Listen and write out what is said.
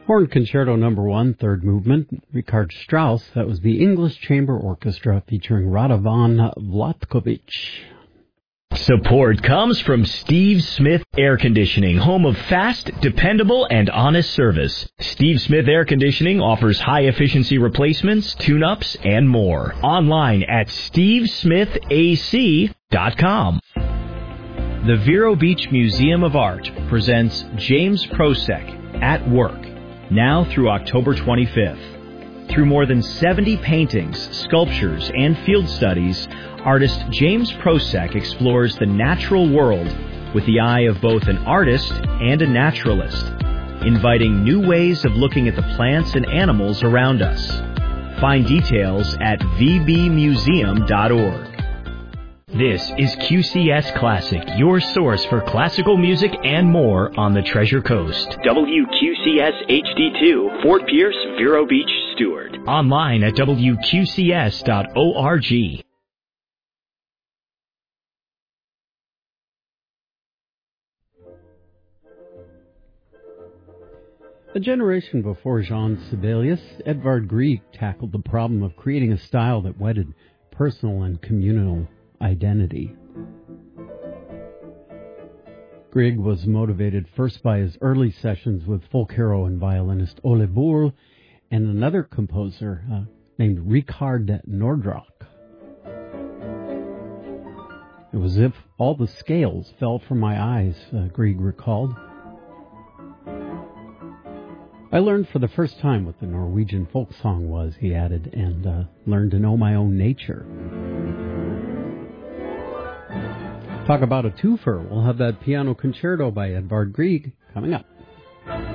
Horn Concerto Number 1, third movement, Richard Strauss. That was the English Chamber Orchestra featuring Radovan Vlatkovich. Support comes from Steve Smith Air Conditioning, home of fast, dependable, and honest service. Steve Smith Air Conditioning offers high-efficiency replacements, tune-ups, and more. Online at stevesmithac.com. The Vero Beach Museum of Art presents James Prosek at Work, now through October 25th. Through more than 70 paintings, sculptures, and field studies, artist James Prosek explores the natural world with the eye of both an artist and a naturalist, inviting new ways of looking at the plants and animals around us. Find details at vbmuseum.org. This is QCS Classic, your source for classical music and more on the Treasure Coast. WQCS HD2, Fort Pierce, Vero Beach, Stewart. Online at wqcs.org. A generation before Jean Sibelius, Edvard Grieg tackled the problem of creating a style that wedded personal and communal identity. Grieg was motivated first by his early sessions with folk hero and violinist Ole Bull and another composer named Richard Nordrock. It was as if all the scales fell from my eyes, Grieg recalled. I learned for the first time what the Norwegian folk song was, he added, and learned to know my own nature. Talk about a twofer. We'll have that piano concerto by Edvard Grieg coming up.